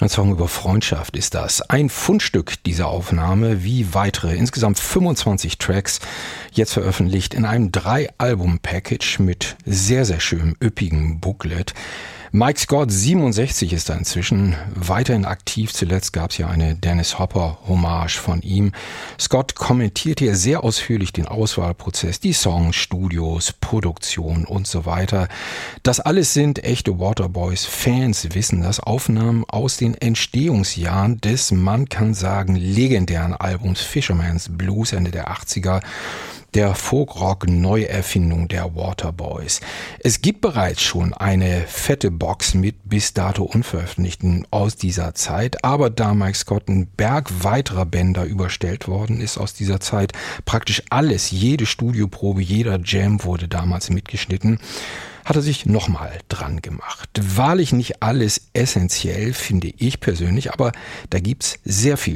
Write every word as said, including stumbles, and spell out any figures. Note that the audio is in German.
Ein Song über Freundschaft ist das. Ein Fundstück dieser Aufnahme, wie weitere, insgesamt fünfundzwanzig Tracks, jetzt veröffentlicht in einem Drei-Album-Package mit sehr, sehr schönem, üppigem Booklet. Mike Scott, siebenundsechzig, ist da inzwischen weiterhin aktiv. Zuletzt gab es ja eine Dennis Hopper-Hommage von ihm. Scott kommentiert hier sehr ausführlich den Auswahlprozess, die Songs, Studios, Produktion und so weiter. Das alles sind echte Waterboys. Fans wissen das. Aufnahmen aus den Entstehungsjahren des, man kann sagen, legendären Albums Fisherman's Blues Ende der achtziger. Der Folk-Rock-Neuerfindung der Waterboys. Es gibt bereits schon eine fette Box mit bis dato Unveröffentlichten aus dieser Zeit, aber da Mike Scott ein Berg weiterer Bänder überstellt worden ist aus dieser Zeit, praktisch alles, jede Studioprobe, jeder Jam wurde damals mitgeschnitten, hat er sich nochmal dran gemacht. Wahrlich nicht alles essentiell, finde ich persönlich, aber da gibt's sehr viel